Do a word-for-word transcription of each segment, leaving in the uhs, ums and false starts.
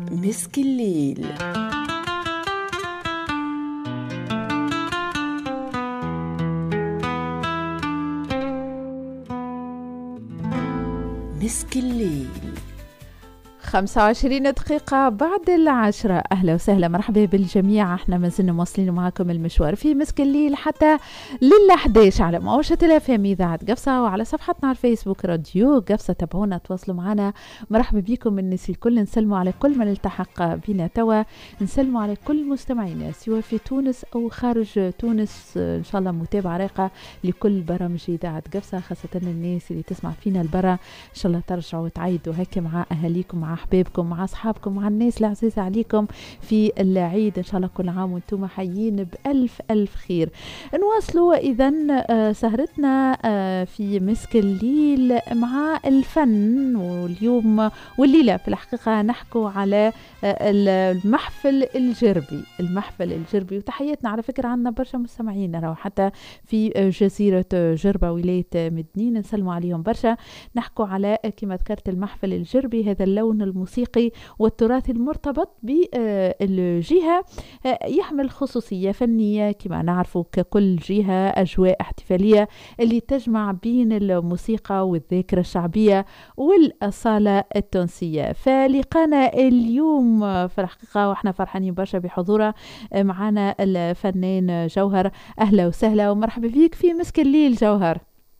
مسك الليل. مسك الليل. خمسة وعشرين دقيقة بعد العشرة. أهلا وسهلا، مرحبا بالجميع. احنا ما زلنا مواصلين معاكم المشوار في مسك الليل حتى لل احداش على موجة الاف ام اذاعة قفصة، وعلى صفحتنا على الفيسبوك راديو قفصة. تابعونا، تواصلوا معنا. مرحبا بكم الناس الكل. نسلموا على كل من التحق بنا توا، نسلموا على كل مستمعينا سواء في تونس او خارج تونس. ان شاء الله متابعة رايقة لكل برامج اذاعة قفصة، خاصة الناس اللي تسمع فينا البرا. ان شاء الله ترجعوا وتعيدوا هكا مع اهاليكم، مع احبابكم، مع اصحابكم، مع الناس العزيزه عليكم في العيد. ان شاء الله كل عام وانتم حيين بالف الف خير. نواصلوا اذا سهرتنا في مسك الليل مع الفن، واليوم والليله في الحقيقه نحكوا على المحفل الجربي. المحفل الجربي، وتحياتنا على فكره عندنا برشا مستمعين راهو حتى في جزيره جربه ولايه مدنين، نسلموا عليهم برشا. نحكوا على كما ذكرت المحفل الجربي، هذا اللون الموسيقي والتراث المرتبط بالجهة، يحمل خصوصية فنية كما نعرفوا ككل جهة، أجواء احتفالية اللي تجمع بين الموسيقى والذاكرة الشعبية والأصالة التونسية. فلقانا اليوم في الحقيقة وإحنا فرحانين برشا بحضوره معنا الفنان جوهر. أهلا وسهلا ومرحبا بيك في مسك الليل جوهر.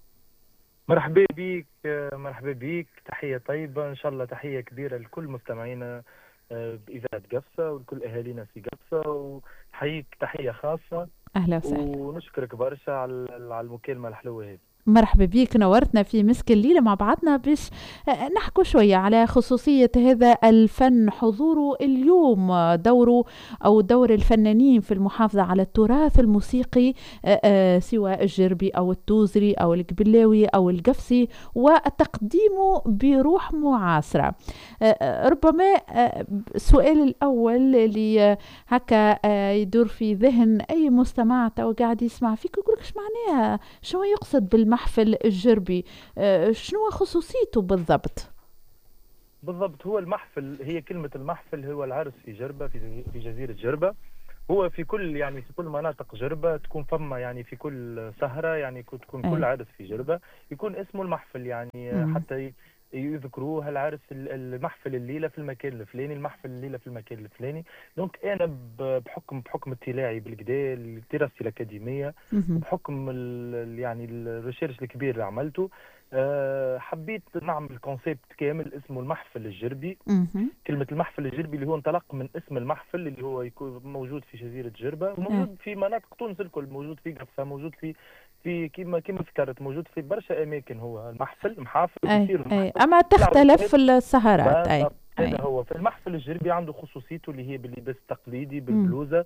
مرحبا بيك مرحبا بيك تحية طيبة إن شاء الله، تحية كبيرة لكل مستمعينا بإذاعة قفصة ولكل أهالينا في قفصة، وحييك تحية خاصة. أهلا وسهلا ونشكرك برشا على المكالمة الحلوة هذه. مرحبا بيك، نورتنا في مسك الليل مع بعضنا باش نحكوا شوية على خصوصية هذا الفن، حضوره اليوم، دوره أو دور الفنانين في المحافظة على التراث الموسيقي سواء الجربي أو التوزري أو القبلاوي أو القفصي، وتقديمه بروح معاصرة. ربما السؤال الأول اللي هكا يدور في ذهن أي مستمع تو قاعد يسمع فيك يقول لك ايش معناها، شو يقصد بالمحفل محفل الجربي، آه شنو خصوصيته بالضبط؟ بالضبط، هو المحفل، هي كلمة المحفل هو العرس في جربة، في في جزيرة جربة. هو في كل يعني في كل مناطق جربة تكون فما، يعني في كل سهرة يعني تكون كل عرس في جربة يكون اسمه المحفل، يعني مم. حتى يذكروه العرس المحفل الليلة في المكان الفلاني، المحفل الليلة في المكان الفلاني. دونك أنا بحكم بحكم اطلاعي بالكدا دراستي الأكاديمية، بحكم يعني الريسيرش الكبير اللي عملته، أه حبيت نعمل كونسيبت كامل اسمه المحفل الجربي. كلمة المحفل الجربي اللي هو انطلق من اسم المحفل اللي هو يكون موجود في جزيرة جربة، موجود في مناطق تونس الكل، موجود في قفصة، موجود في في كما كما ذكرت، موجود في برشا اماكن. هو المحفل محافل يصير محفل، اما تختلف السهرات. اي هذا هو في المحفل الجربي عنده خصوصيته اللي هي باللباس التقليدي، بالبلوزه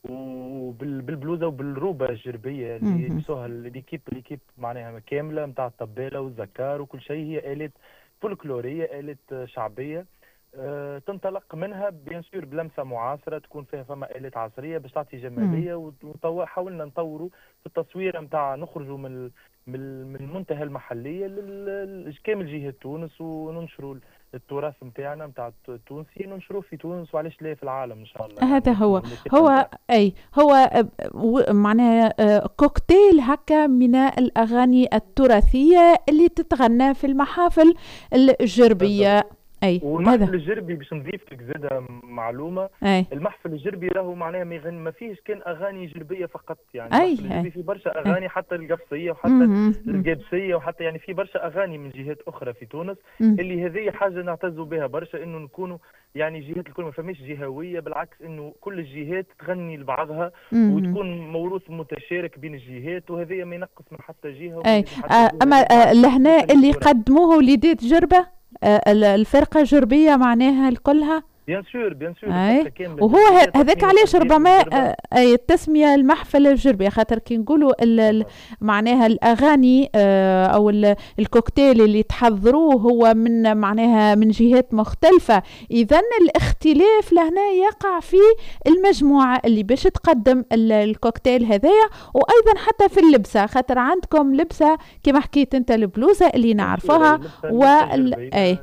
وبالبلوزه وبالروبه الجربيه اللي يلبسوها ليكيب ليكيب معناها كامله نتاع الطباله والزكار وكل شيء. هي آلات فولكلوريه، آلات شعبيه، أه تنطلق منها بيان سور بلمسه معاصره، تكون فيها فما آلات عصريه باش تعطي جماليه. وحاولنا نطوروا في التصوير نتاع نخرجوا من من المنتهى المحليه لكامل جهه تونس، وننشروا التراث نتاعنا نتاع التونسي، ننشروه في تونس وعلاش لا في العالم ان شاء الله. هذا يعني هو هو اي هو معناها كوكتيل هكا من الاغاني التراثيه اللي تتغنى في المحافل الجربيه. اي والمحفل الجربي باش نضيف لك زاده معلومه، أي. المحفل الجربي راهو معناها ما يغني ما فيهش كان اغاني جربيه فقط، يعني أي. المحفل الجربي فيه برشا اغاني، أي. حتى القفصيه وحتى القابسيه، وحتى يعني في برشا اغاني من جهات اخرى في تونس. مم. اللي هذه حاجه نعتزوا بها برشا، انه نكونوا يعني جهات الكل ما فماش جهويه، بالعكس انه كل الجهات تغني لبعضها، مم. وتكون موروث متشارك بين الجهات، وهذا ما ينقص من حتى جهه. اي آه اما آه لهنا اللي قدموه وليدات جربه الفرقة جربية معناها الكلها بيان سور بيان سور. وهو هذاك علاش ربما اي التسميه المحفل الجربي، خاطر كي نقولوا معناها الاغاني او الكوكتيل اللي تحضروه هو من معناها من جهات مختلفه، اذا الاختلاف لهنا يقع في المجموعه اللي باش تقدم الكوكتيل هذايا، وايضا حتى في اللبسه، خاطر عندكم لبسه كما حكيت انت البلوزه اللي نعرفوها وال اي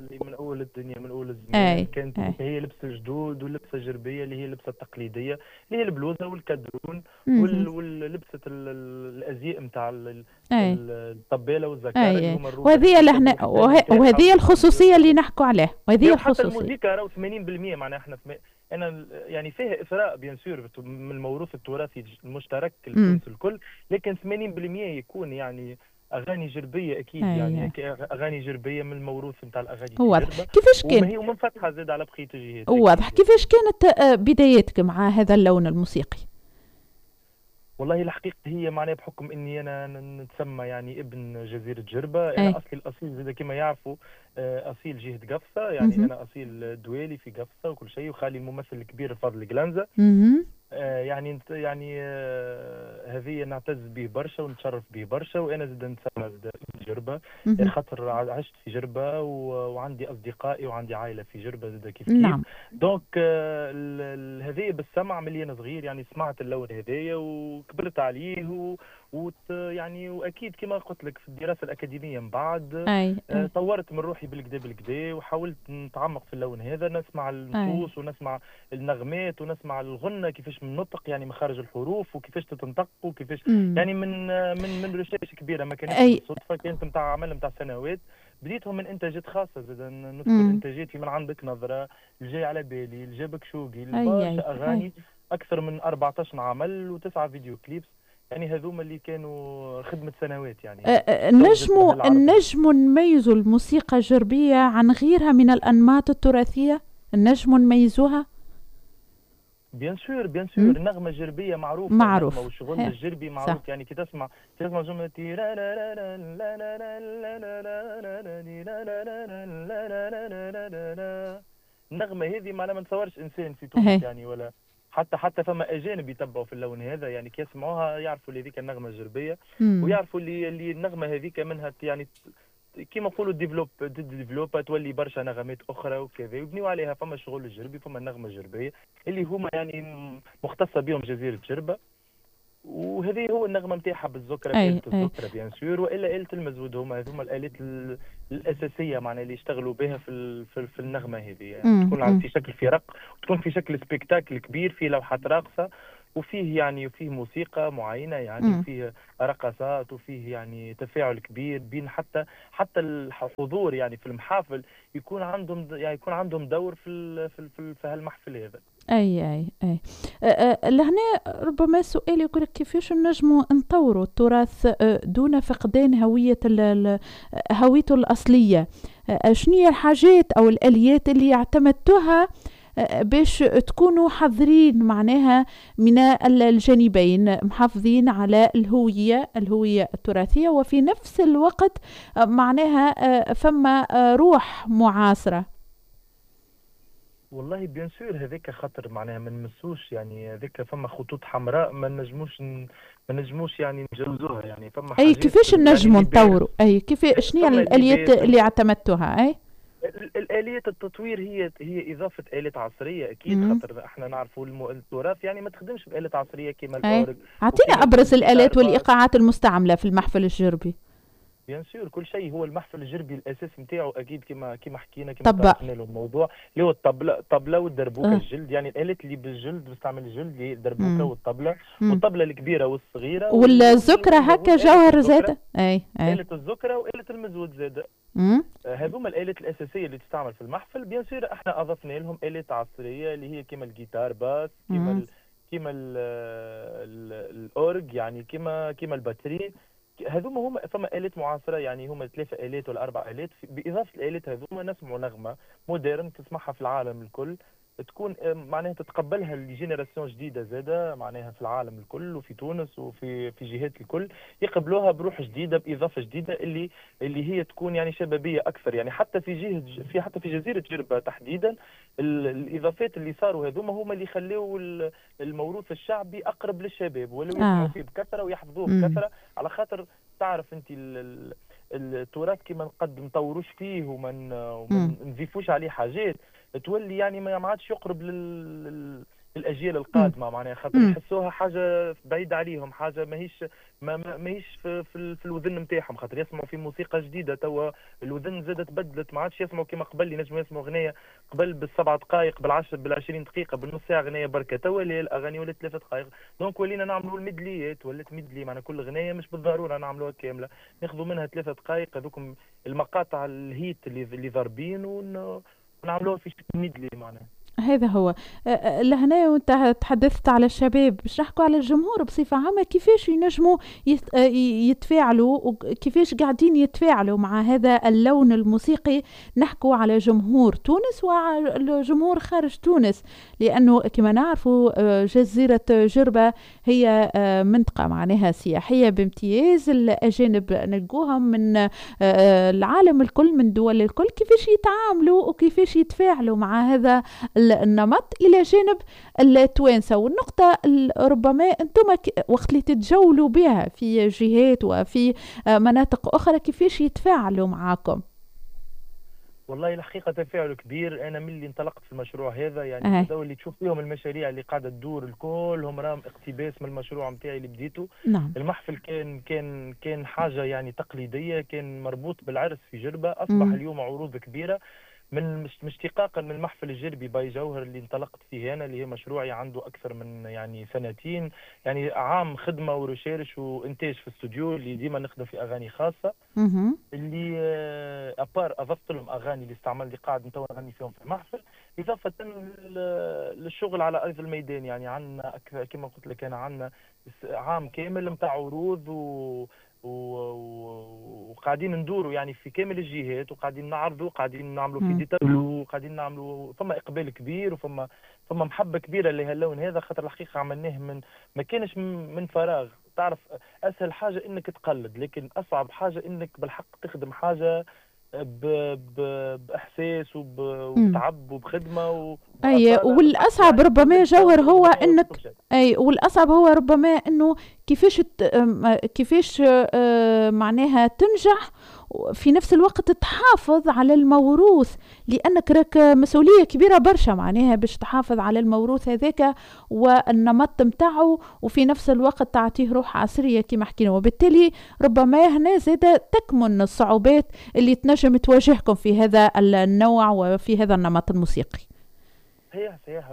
اول الدنيا من اول الزمان أي. كانت أي. هي لبسه جدود واللبسه الجربيه اللي هي اللبسه التقليديه اللي هي البلوزه والكادرون مهم. واللبسه الازياء نتاع أي. الطباله والزكاره أي. اللي أي. هما الروس وهذه اللي لهنا يركبوا وه... الحذاء وهذه نتاعهم. الخصوصيه اللي نحكوا عليها، وهذه حتى الخصوصيه. الموسيقى راهو ثمانين بالمئة معناها احنا في انا يعني فيها اثراء بيان سور من الموروث التراثي المشترك التونسي الكل، لكن ثمانين بالمئة يكون يعني اغاني جربيه اكيد. أي. يعني اغاني جربيه من الموروث نتاع الاغاني واضح. الجربه، كيفاش كان؟ وهي ومنفتحه زاد على بقيه الجهات. واضح. كيفاش كانت بدايتك مع هذا اللون الموسيقي؟ والله الحقيقة هي معناها بحكم اني انا نتسمى يعني ابن جزيرة جربة. أي. انا اصلي الاصيل زي كما يعرفوا اصيل جهة قفصة، يعني مهم. انا اصيل دوالي في قفصة وكل شيء، وخالي الممثل الكبير فضل قلنزة. مهم. آه يعني يعني آه هذه نعتز به برشا ونتشرف به برشا، وانا زاد نتسمى زاد جربه مهم. خاطر عشت في جربه وعندي اصدقائي وعندي عائله في جربه زاد كيف كيف. نعم. دونك آه هذه بالسمع ملي انا صغير يعني سمعت اللون هذايا وكبرت عليه و وت يعني واكيد كما قلت لك في الدراسه الاكاديميه من بعد أي. آه طورت من روحي بالكدا بالكدا وحاولت نتعمق في اللون هذا، نسمع النصوص ونسمع النغمات ونسمع الغنه كيفاش من نطق يعني مخارج الحروف وكيفاش تتنطق وكيفاش مم. يعني من من من ريسيرش كبيره ما كانتش بالصدفه، كانت نتاع عمل نتاع سنوات بديتهم من انتاجات خاصه. زاد نذكر انتاجاتي من عندك نظره، الجاي على بالي، الجابك شوقي، برشا اغاني اكثر من أربعطاش عمل وتسعه فيديو كليبس، يعني هذوما اللي كانوا خدمه سنوات. يعني نجموا النجم نميزوا الموسيقى الجربيه عن غيرها من الانماط التراثيه، النجم نميزوها. بيان سور بيان سور النغمه الجربيه معروفه، معروف، والشغل الجربي معروف. صح. يعني كي تسمع تسمع جمله النغمه هذه معناها ما نتصورش انسان في تونس يعني ولا حتى حتى فما اجانب يتبعوا في اللون هذا، يعني كي يسمعوها يعرفوا اللي هذيك النغمه الجربيه ويعرفوا اللي اللي النغمه هذيك منها يعني كيما نقولوا ديفلوب ديفلوب تولي برشا نغمات اخرى وكذا ويبنيوا عليها. فما الشغل الجربي، فما النغمه الجربيه اللي هما يعني مختصه بهم جزيره جربه، وهذه هو النغمه نتاعها بالذكرى آلة الذكرى بيان سور، والا آلة المزود هما هذوما الالات الاساسيه معناها اللي يشتغلوا بها في في, في النغمه هذه. يعني تكون في شكل فرق وتكون في شكل سبيكتاكل كبير فيه لوحات راقصه وفيه يعني وفيه موسيقى معينه يعني م. وفيه رقصات وفيه يعني تفاعل كبير بين حتى حتى الحضور يعني في المحافل يكون عندهم يعني يكون عندهم دور في في في, في هالمحفل هذا. اي اي اي لهنا ربما سؤال يقول لك كيفاش نجموا نطوروا التراث دون فقدان هويه هويته الاصليه؟ شنو هي الحاجات او الاليات اللي اعتمدتوها باش تكونوا حذرين معناها من الجانبين، محافظين على الهوية الهوية التراثية وفي نفس الوقت معناها فما روح معاصرة؟ والله بيان سور هذاك خطر معناها ما نمسوش، يعني هذاك فما خطوط حمراء ما نجموش ما نجموش يعني نجوزوها. يعني فما اي كيفاش نجموا نطوروا؟ اي كيف شنو الاليات اللي اعتمدتوها؟ اي الآليات التطوير هي هي إضافة آلات عصرية أكيد. مم. خاطر احنا نعرفوا التراث يعني ما تخدمش بآلات عصرية كما الأورج. أعطينا أبرز الآلات والإيقاعات المستعملة في المحفل الجربي. بيان سور كل شيء. هو المحفل الجربي الأساس نتاعو أكيد كما كما حكينا كما طرقنا له الموضوع اللي هو الطبلة الطبلة والدربوكة. أه. الجلد يعني الآلات اللي بالجلد بتستعمل الجلد اللي الدربوكة والطبلة والطبلة الكبيرة والصغيرة والذكرى هكا جوهر زاد. أي أي آلة الذكرى وآلة المزود زاد. هذوما الآلات الأساسية اللي تستعمل في المحفل. بيان سور احنا أضفنا لهم آلات عصرية اللي هي كما الجيتار باس كما ال كما الأورج يعني كما كما الباتري. هذوما هما فما آلات معاصرة يعني هما ثلاثة آلات ولا أربع آلات. بإضافة الآلات هذوما نسمعوا نغمة مودرن تسمعها في العالم الكل، تكون معناها تتقبلها الجينيراسيون جديده زاده معناها في العالم الكل وفي تونس وفي في جهات الكل يقبلوها بروح جديده باضافه جديده اللي اللي هي تكون يعني شبابيه اكثر. يعني حتى في جهه في حتى في جزيره جربه تحديدا الاضافات اللي صاروا هذوما هما اللي خلوا الموروث الشعبي اقرب للشباب ولو يسمعوا فيه بكثره ويحفظوه بكثره. على خاطر تعرف انت التراث كي ما نقدم نطوروش فيه وما نضيفوش عليه حاجات تولي يعني ما عادش يقرب لل الاجيال القادمه معناها، خاطر يحسوها حاجه بعيده عليهم، حاجه ماهيش ما ماهيش في, في, في الوذن نتاعهم، خاطر يسمعوا في موسيقى جديده. توا الوذن زادت تبدلت، ما عادش يسمعوا كما قبل، ينجموا يسمعوا اغنيه قبل بالسبع دقائق بالعشر بالعشرين دقيقه بالنص ساعه اغنيه بركه. توا الاغاني ولات ثلاث دقائق، دونك ولينا نعملوا الميدليات، ولات ميدلي معناها كل اغنيه مش بالضروره نعملوها كامله، ناخذوا منها ثلاث دقائق هذوكم المقاطع الهيت اللي اللي ضاربين ونعملوها في شكل ميدلي معناها. هذا هو. لهنا وانت تحدثت على الشباب، باش نحكوا على الجمهور بصفة عامة، كيفاش ينجموا يتفاعلوا وكيفاش قاعدين يتفاعلوا مع هذا اللون الموسيقي. نحكوا على جمهور تونس وعلى جمهور خارج تونس، لأنه كما نعرفوا جزيرة جربة هي منطقة معناها سياحية بامتياز، الأجانب نلقوهم من العالم الكل، من دول الكل، كيفاش يتعاملوا وكيفاش يتفاعلوا مع هذا النمط إلى جانب التوانسة. والنقطة ربما أنتم وقت اللي تتجولوا بها في جهات وفي مناطق أخرى كيفاش يتفاعلوا معاكم؟ والله الحقيقة تفاعل كبير. أنا من اللي انطلقت في المشروع هذا يعني هذا اللي تشوف فيهم المشاريع اللي قاعدة تدور الكل هم راهم اقتباس من المشروع متاعي اللي بديته. نعم. المحفل كان كان كان حاجة يعني تقليدية، كان مربوط بالعرس في جربة، أصبح م. اليوم عروض كبيرة من اشتقاقا من المحفل الجربي باي جوهر اللي انطلقت فيه أنا، اللي هي مشروعي عنده أكثر من يعني سنتين، يعني عام خدمة وريشيرش وإنتاج في الاستوديو اللي ديما نخدم في أغاني خاصة م- اللي أبار أضفت لهم أغاني اللي استعمل اللي قاعد نتوا نغني فيهم في المحفل، إضافة للشغل على أرض الميدان. يعني عندنا كما قلت لك أنا عندنا عام كامل متاع عروض و وقاعدين ندوروا يعني في كامل الجهات، وقاعدين نعرضوا، قاعدين نعملوا في ديتابلو، قاعدين نعملوا فما اقبال كبير وفما فما محبه كبيره لهاللون هذا، خاطر الحقيقه عملناه من ما كانش من فراغ. تعرف اسهل حاجه انك تقلد، لكن اصعب حاجه انك بالحق تخدم حاجه ب... ب... باحساس وب... وبتعب وبخدمه و... اي والاصعب ربما جوهر هو انك اي والاصعب هو ربما انه كيفاش كيفاش معناها تنجح في نفس الوقت تحافظ على الموروث، لانك راك مسؤوليه كبيره برشا معناها باش تحافظ على الموروث هذاك والنمط نتاعو، وفي نفس الوقت تعطيه روح عصريه كما حكينا. وبالتالي ربما هنا زاد تكمن الصعوبات اللي تنجم تواجهكم في هذا النوع وفي هذا النمط الموسيقي. صحيح صحيح.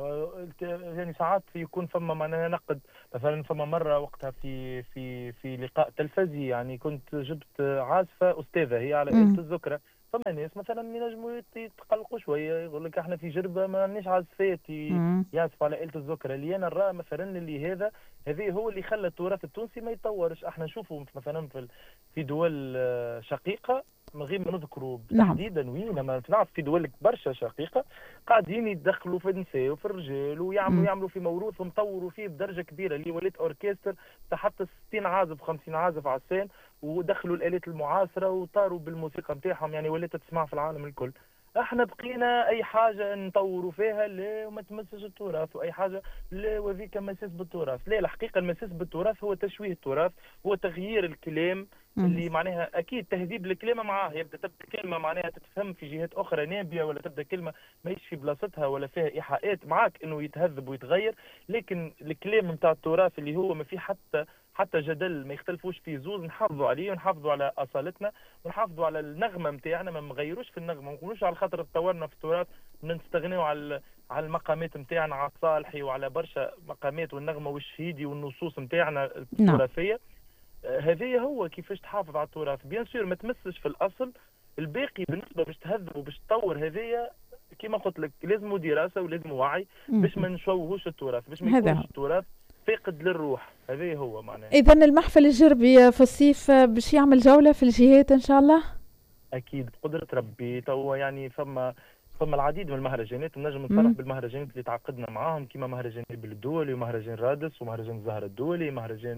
يعني ساعات يكون فما معناها نقد، مثلا فما مره وقتها في في في لقاء تلفزي يعني كنت جبت عازفه استاذه هي على آلة الذكرى، فما ناس مثلا ينجموا يتقلقوا شويه يقول لك احنا في جربه ما عندناش عازفات يعزفوا على آلة الذكرى. اللي انا نرى مثلا اللي هذا هذا هو اللي خلى التراث التونسي ما يتطورش. احنا نشوفوا مثلا في في دول شقيقه من غير ما نذكروا تحديدا وين، ما نعرف في دول برشا شقيقه قاعدين يدخلوا في النساء وفي الرجال ويعملوا يعملوا في موروثهم طوروا فيه بدرجه كبيره، اللي ولات اوركستر حتى ستين عازف خمسين عازف على السين، ودخلوا الالات المعاصره وطاروا بالموسيقى نتاعهم، يعني ولات تسمع في العالم الكل. احنا بقينا اي حاجه نطوروا فيها لا وما تمسش التراث، واي حاجه لا وذيك مساس بالتراث. لا، الحقيقه المساس بالتراث هو تشويه التراث، هو تغيير الكلام اللي معناها اكيد تهذيب الكلمه معاه، يبدا تبدا كلمه معناها تتفهم في جهات اخرى نابيه، ولا تبدا كلمه ماهيش في بلاصتها ولا فيها ايحاءات، معاك انه يتهذب ويتغير، لكن الكلام نتاع التراث اللي هو ما فيه حتى حتى جدل ما يختلفوش فيه زوز نحافظوا عليه ونحافظوا على اصالتنا ونحافظوا على النغمه نتاعنا، ما نغيروش في النغمه، ما نقولوش على خاطر تطورنا في التراث نستغنيوا على على المقامات نتاعنا، على الصالحي وعلى برشا مقامات والنغمه والشهيدي والنصوص نتاعنا التراثيه. آه هذه هو كيفاش تحافظ على التراث. بيان سور ما تمسش في الاصل، الباقي بالنسبه باش تهذب وباش تطور هذه كما قلت لك لازم دراسه ولازم وعي باش ما نشوهوش التراث، باش ما يكونش التراث فاقد للروح. هذا هو معناه. اذا المحفل الجربي في الصيف باش يعمل جوله في الجهات ان شاء الله؟ اكيد بقدره ربي. تو يعني فما فما العديد من المهرجانات، نجم نصرح بالمهرجانات اللي تعاقدنا معاهم كيما مهرجان ابل الدولي ومهرجان رادس ومهرجان الزهر الدولي، مهرجان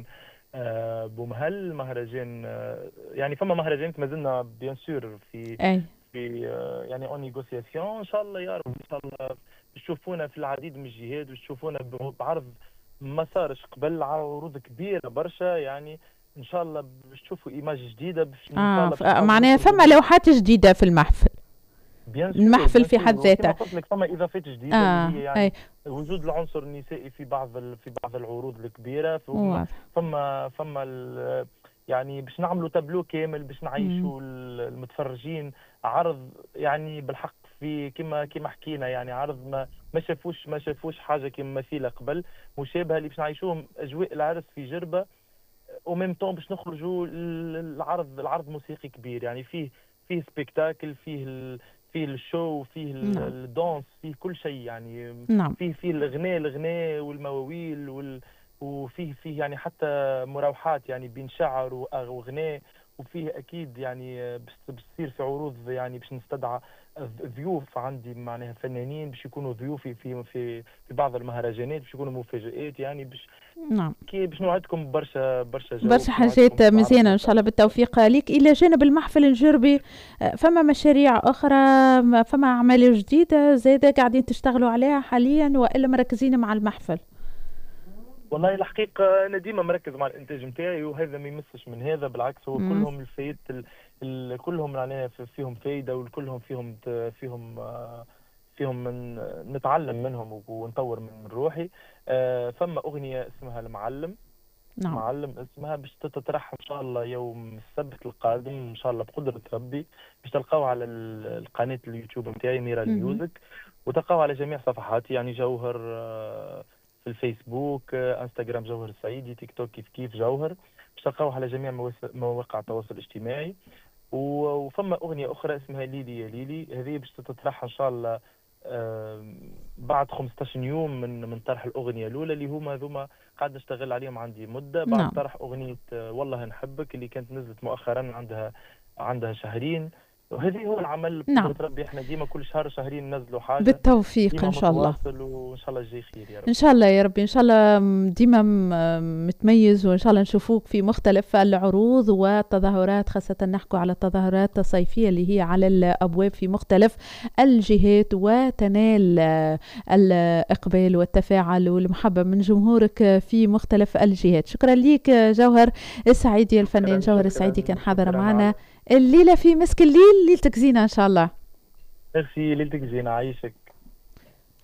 آه بومهل، مهرجان آه يعني فما مهرجانات ما زلنا بيان سور في أي. في آه يعني اون نيغوسياسيون. ان شاء الله يا رب ان شاء الله تشوفونا في العديد من الجهات وتشوفونا بعرض ما صارش قبل، عروض كبيره برشا، يعني ان شاء الله باش تشوفوا ايماج جديده باش آه معناها فما لوحات جديده في المحفل. بيان سور المحفل في حد ذاته. كما قلت لك فما اضافات جديده آه. اللي هي يعني أي. وجود العنصر النسائي في بعض ال... في بعض العروض الكبيره. فما فما, فما ال... يعني باش نعملوا تابلو كامل باش نعيشوا المتفرجين عرض يعني بالحق في كما كما حكينا يعني عرض ما ما شافوش ما شافوش حاجه كما مثيله قبل مشابهه اللي باش نعيشوهم اجواء العرس في جربه وميم طون باش نخرجوا العرض العرض موسيقي كبير يعني فيه فيه سبيكتاكل فيه ال... فيه الشو فيه الدانس فيه كل شيء يعني نعم. فيه فيه الغناء الغناء والمواويل وال وفيه فيه يعني حتى مراوحات يعني بين شعر وغناء وفيه اكيد يعني بتصير في عروض يعني باش نستدعى ضيوف عندي معناها فنانين باش يكونوا ضيوفي في في في بعض المهرجانات باش يكونوا مفاجآت يعني باش نعم كي باش نوعدكم برشا برشا برشا حاجات مزيانه ان شاء الله بالتوفيق ليك. الى جانب المحفل الجربي فما مشاريع اخرى فما اعمال جديده زاده قاعدين تشتغلوا عليها حاليا والا مركزين مع المحفل؟ والله الحقيقة أنا ديما مركز مع الإنتاج نتاعي وهذا ما يمسش من هذا بالعكس هو مم. كلهم الفايدة ال... كلهم معناها فيهم فايدة وكلهم فيهم فيهم فيهم من نتعلم منهم ونطور من روحي. آه فما أغنية اسمها المعلم. نعم. معلم اسمها باش تتطرح إن شاء الله يوم السبت القادم إن شاء الله بقدرة ربي باش تلقاوها على القناة اليوتيوب نتاعي ميرا الميوزك وتلقاوها على جميع صفحاتي يعني جوهر آه في الفيسبوك انستغرام جوهر السعيدي تيك توك كيف كيف جوهر باش تلقاوه على جميع مواقع التواصل الاجتماعي. وفما اغنيه اخرى اسمها ليلي يا ليلي هذه باش تطرح ان شاء الله بعد خمسطاش يوم من من طرح الاغنيه الاولى اللي هما هذوما قاعد نشتغل عليهم عندي مده بعد نعم. طرح اغنيه والله نحبك اللي كانت نزلت مؤخرا عندها عندها شهرين وهذه هو العمل نعم. ربي احنا ديما كل شهر شهرين ننزلوا حاجه بالتوفيق ان شاء الله وان شاء الله الجاي خير يا رب ان شاء الله يا ربي ان شاء الله ديما متميز وان شاء الله نشوفوك في مختلف العروض والتظاهرات خاصه نحكوا على التظاهرات الصيفيه اللي هي على الابواب في مختلف الجهات وتنال الاقبال والتفاعل والمحبه من جمهورك في مختلف الجهات. شكرا ليك جوهر السعيدي الفنان جوهر السعيدي كان حاضر معنا الليلة في مسك الليل. ليلتك زينة إن شاء الله. ميرسي ليلتك زينة عايشك.